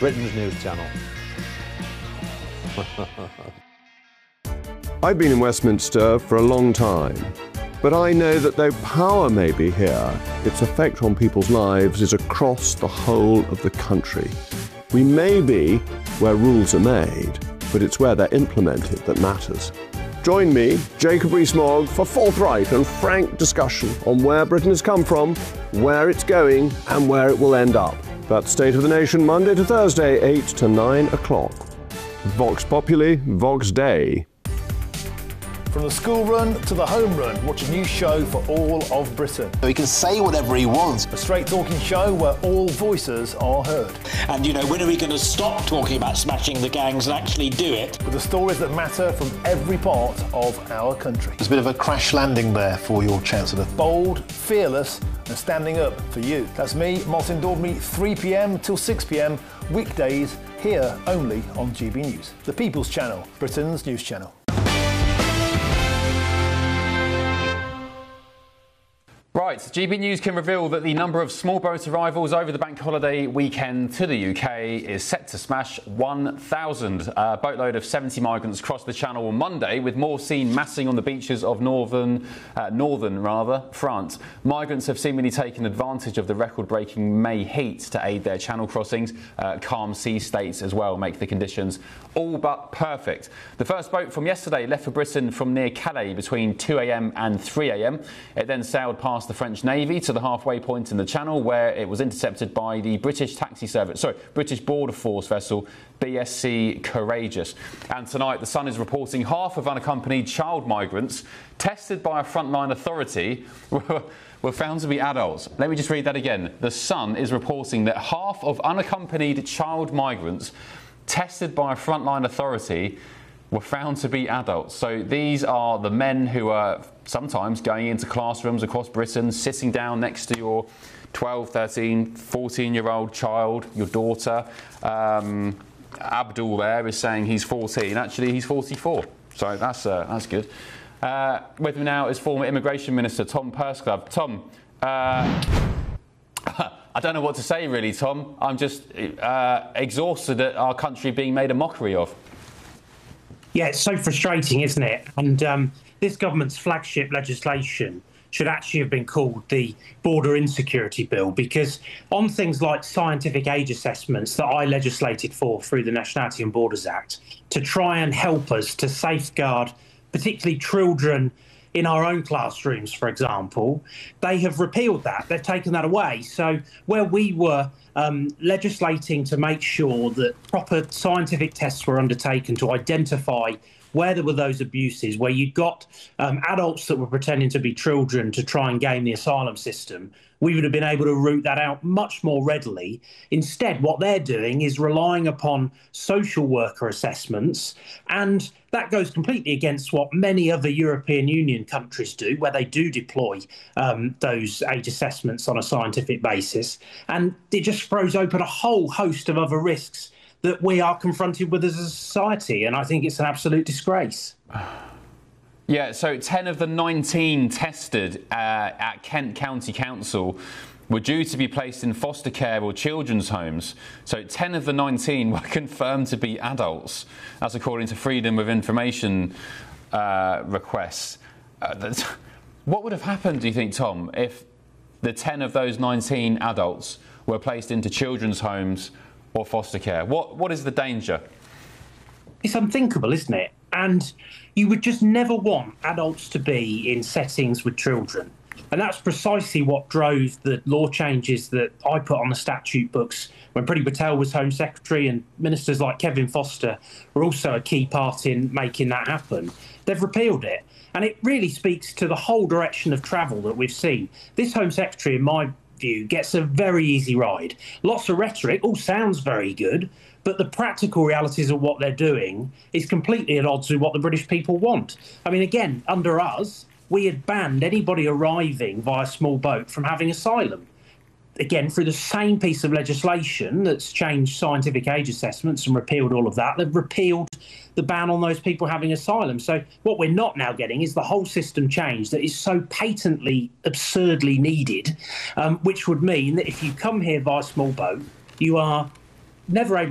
Britain's news channel. I've been in Westminster for a long time, but I know that though power may be here, its effect on people's lives is across the whole of the country. We may be where rules are made, but it's where they're implemented that matters. Join me, Jacob Rees-Mogg, for forthright and frank discussion on where Britain has come from, where it's going, and where it will end up. That's State of the Nation, Monday to Thursday, 8 to 9 o'clock. Vox Populi, Vox Dei. From the school run to the home run, watch a new show for all of Britain. He can say whatever he wants. A straight-talking show where all voices are heard. And, you know, when are we going to stop talking about smashing the gangs and actually do it? With the stories that matter from every part of our country. There's a bit of a crash landing there for your Chancellor. Bold, fearless and standing up for you. That's me, Martin Daubney, 3 p.m. till 6 p.m, weekdays, here only on GB News. The People's Channel, Britain's news channel. Right, GB News can reveal that the number of small boat arrivals over the bank holiday weekend to the UK is set to smash 1,000. A boatload of 70 migrants crossed the Channel on Monday, with more seen massing on the beaches of northern France. Migrants have seemingly taken advantage of the record-breaking May heat to aid their Channel crossings. Calm sea states as well make the conditions all but perfect. The first boat from yesterday left for Britain from near Calais between 2 a.m. and 3 a.m. It then sailed past the French Navy to the halfway point in the Channel, where it was intercepted by the British Border Force vessel BSC Courageous. And tonight, The Sun is reporting half of unaccompanied child migrants tested by a frontline authority were found to be adults. Let me just read that again. The Sun is reporting that half of unaccompanied child migrants tested by a frontline authority were found to be adults. So these are the men who are sometimes going into classrooms across Britain, sitting down next to your 12, 13, 14-year-old child, your daughter. Abdul there is saying he's 14. Actually, he's 44. So that's good. With me now is former Immigration Minister Tom Pursglove. Tom, I don't know what to say really, Tom. I'm just exhausted at our country being made a mockery of. Yeah, it's so frustrating, isn't it? And this government's flagship legislation should actually have been called the Border Insecurity Bill, because on things like scientific age assessments that I legislated for through the Nationality and Borders Act, to try and help us to safeguard particularly children in our own classrooms, for example, they have repealed that. They've taken that away. So where we were legislating to make sure that proper scientific tests were undertaken to identify where there were those abuses, where you'd got adults that were pretending to be children to try and game the asylum system, we would have been able to root that out much more readily. Instead, what they're doing is relying upon social worker assessments, and that goes completely against what many other European Union countries do, where they do deploy those age assessments on a scientific basis. And it just throws open a whole host of other risks that we are confronted with as a society, and I think it's an absolute disgrace. Yeah, so 10 of the 19 tested at Kent County Council were due to be placed in foster care or children's homes. So 10 of the 19 were confirmed to be adults. That's according to Freedom of Information requests. What would have happened, do you think, Tom, if the 10 of those 19 adults were placed into children's homes or foster care? What is the danger? It's unthinkable, isn't it? And you would just never want adults to be in settings with children. And that's precisely what drove the law changes that I put on the statute books when Priti Patel was Home Secretary, and ministers like Kevin Foster were also a key part in making that happen. They've repealed it. And it really speaks to the whole direction of travel that we've seen. This Home Secretary, in my view, gets a very easy ride. Lots of rhetoric, all sounds very good, but the practical realities of what they're doing is completely at odds with what the British people want. I mean, again, under us, we had banned anybody arriving via small boat from having asylum. Again, through the same piece of legislation that's changed scientific age assessments and repealed all of that, they've repealed the ban on those people having asylum. So what we're not now getting is the whole system change that is so patently, absurdly needed, which would mean that if you come here via small boat, you are never able